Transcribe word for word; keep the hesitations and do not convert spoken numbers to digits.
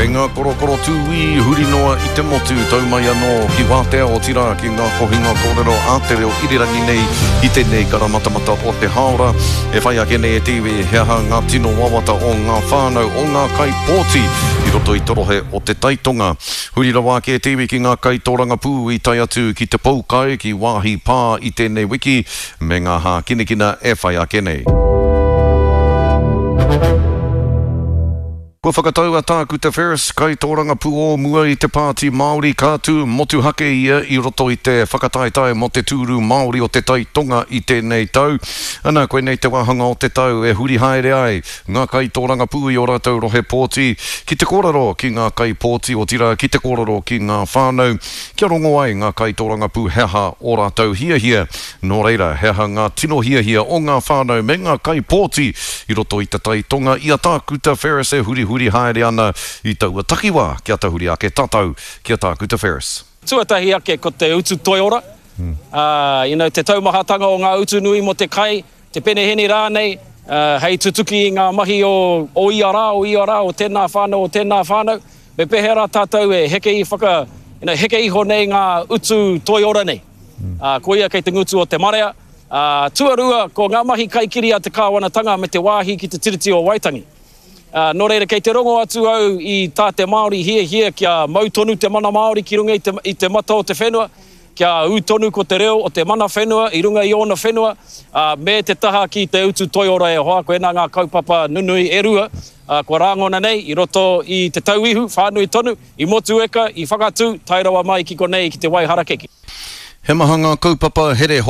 Kei ngā korokoro tūi, huri noa i te motu, tau mai anō, ki wātea o tira, ki ngā kohinga kōrero ātere o irirangi nei, i tēnei karamatamata o te haora, e whai ake nei e tiwi, he aha ngā tino wawata o ngā whānau, o ngā kai pōti, i roto i torohe o te taitonga. Huri rawa ke e tiwi ki ngā kai tōranga pū i tai atu ki te poukai, ki wāhi pā i tēnei wiki, me ngā hā kinikina e whai ake nei. Ko whakatau a tāku te Ferris, kai tōranga pū o mua i te pāti Māori kātū, motu hake ia i roto i te whakataetai mo te tūru Māori o te taitonga i tēnei tau. Ana koe nei te wahanga o te tau e huri haere ai, ngā kai tōranga pū i o rātou rohe pōti, ki te kōrero ki ngā kai pōti o tira, ki te kōrero ki ngā whānau, kia rongo ai ngā kai tōranga pū heha o rātou hia hia, nō reira heha ngā tino hia hia o ngā whānau me ngā kai pōti i roto i te taitonga, i a tāku te Ferris e huri huri haere ana i taua takiwā kia tahuri ake tatau kia tāku te Ferris. Tuatahi ake ko te utu toiora. Hmm. Uh, you know, te taumahatanga o ngā utu nui mo te kai, te peneheni rānei, uh, hei tutuki i ngā mahi o, o iara, o iara, o tēnā whānau, o tēnā whānau. Me pehera tātou e heke i whaka, you know, heke iho nei ngā utu toiora nei. Hmm. Uh, ko ia kei te ngutu o te marea. Uh, tuarua ko ngā mahi kaikiri a te kāwanatanga me te wāhi ki te tiriti o Waitangi. Uh, nō reira, kei te rongo atu au i tā te Māori hia hia kia mautonu te mana Māori ki runga i te, i te mata o te whenua, kia utonu ko te reo o te mana whenua, i runga i ona whenua, uh, me te taha ki te utu toiora e hoa, ko ena ngā kaupapa nunui e rua, uh, ko rāngona nei, i roto i te tauihu, whānui tonu, i motu eka, i whakatu, tairawa mai ki konei ki te wai harakeki. He maha ngā kaupapa here